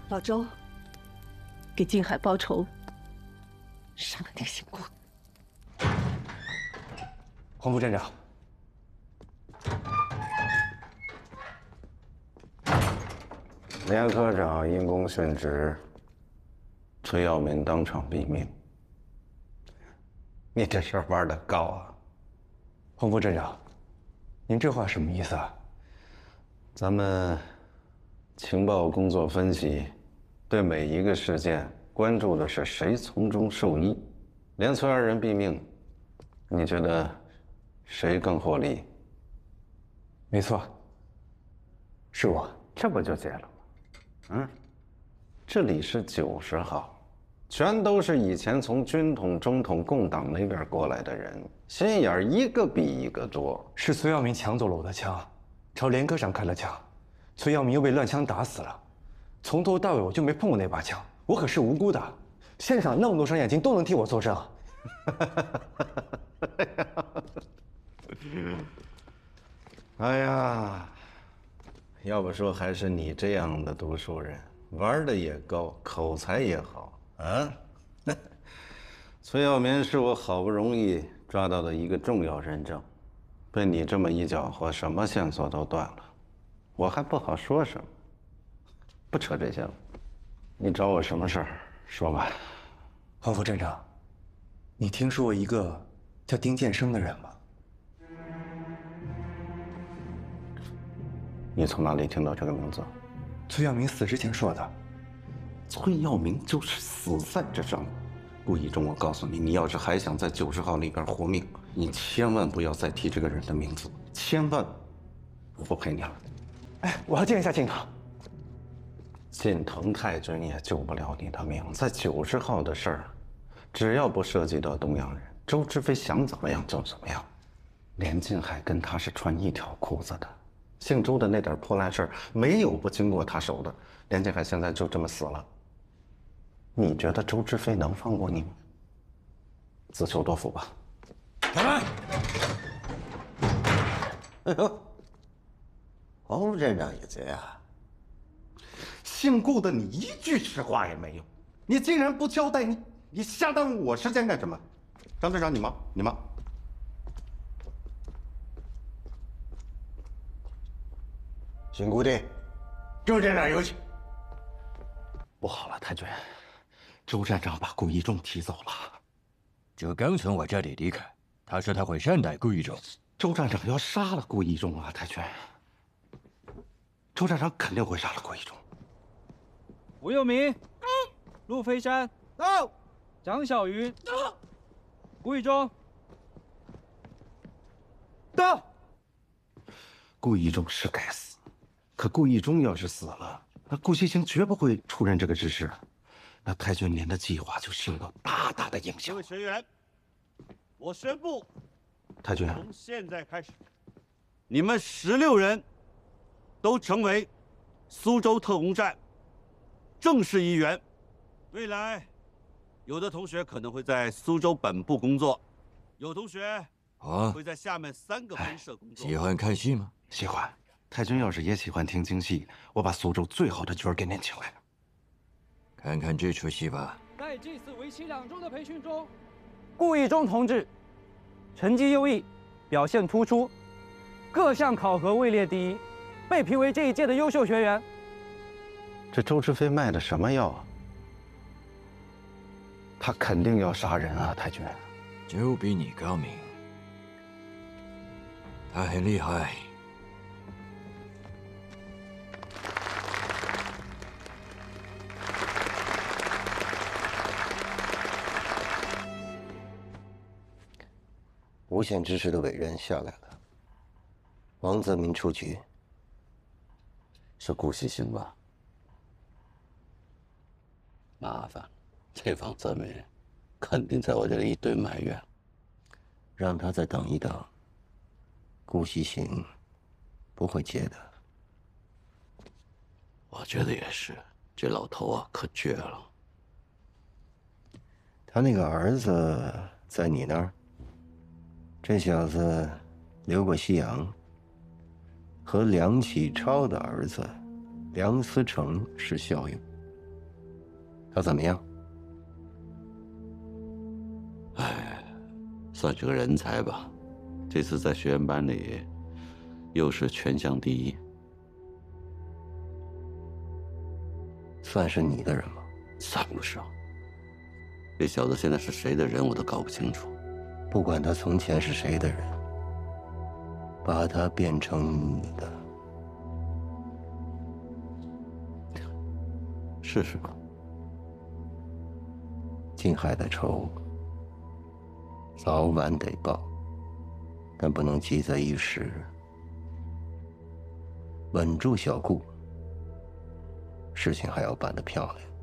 老周，给静海报仇，杀了那个姓顾的。 黄副镇长， 连科长因公殉职，崔耀民当场毙命。你这事儿玩得高啊！ 黄副镇长，您这话什么意思啊？ 咱们情报工作分析，对每一个事件关注的是谁从中受益。连崔二人毙命，你觉得谁更获利？ 没错，是我。 这不就结了吗？嗯，这里是90号。全都是以前从军统、中统、共党那边过来的人，心眼儿一个比一个多。 是崔耀民抢走了我的枪，朝连科长开了枪，崔耀民又被乱枪打死了。从头到尾我就没碰过那把枪，我可是无辜的。现场那么多双眼睛都能替我作证。 哎呀，要不说还是你这样的读书人，玩的也高，口才也好。啊，崔耀民是我好不容易抓到的一个重要人证，被你这么一搅和，什么线索都断了，我还不好说什么。不扯这些了，你找我什么事儿？说吧。 黄副镇长，你听说过一个叫丁建生的人吗？ 你从哪里听到这个名字？ 崔耀民死之前说的。 崔耀民就是死在这上面。顾一中，我告诉你，你要是还想在90号里边活命，你千万不要再提这个人的名字，千万！我不陪你了。 哎，我要见一下靳腾。 靳腾太君也救不了你的命。在90号的事儿，只要不涉及到东洋人，周志飞想怎么样就怎么样。连晋海跟他是穿一条裤子的，姓周的那点破烂事儿，没有不经过他手的。连晋海现在就这么死了。你觉得周志飞能放过你吗？自求多福吧。 开门！哎呦，黄副镇长也这样。 姓顾的，你一句实话也没有，你竟然不交代，你瞎耽误我时间干什么？张队长，你忙，你忙。 姓顾的，周站长有请。 不好了，太君。周站长把顾一中提走了， 就刚从我这里离开。他说他会善待顾一中。 周站长要杀了顾一中啊，太君。周站长肯定会杀了顾一中。 吴佑明，陆飞山， 到； 蒋小云， 到； 顾一中， 到。 顾一中是该死，可顾一中要是死了，那顾惜清绝不会出任这个指示。那太君您的计划就受到大大的影响。 各位学员，我宣布， 太君， 从现在开始，你们16人都成为苏州特工站正式一员。未来，有的同学可能会在苏州本部工作，有同学会在下面3个分社工作。 喜欢看戏吗？ 喜欢。太君要是也喜欢听京戏，我把苏州最好的角儿给您请来。 看看这出戏吧。 在这次为期2周的培训中，顾一中同志成绩优异，表现突出，各项考核位列第1，被评为这一届的优秀学员。 这周志飞卖的什么药啊？他肯定要杀人啊，太君。 就比你高明，他很厉害。 无限之师的委任下来了，王泽民出局。 是顾惜清吧？麻烦了，这方泽民肯定在我这里一堆埋怨。 让他再等一等，顾惜清不会接的。 我觉得也是，这老头啊可绝了。 他那个儿子在你那儿？这小子留过西洋，和梁启超的儿子梁思成是校友。 他怎么样？ 哎，算是个人才吧。这次在学员班里，又是全校第一。 算是你的人吗？ 算不上。这小子现在是谁的人，我都搞不清楚。 不管他从前是谁的人，把他变成你的， 试试吧。 静海的仇，早晚得报，但不能急在一时。稳住小顾，事情还要办得漂亮。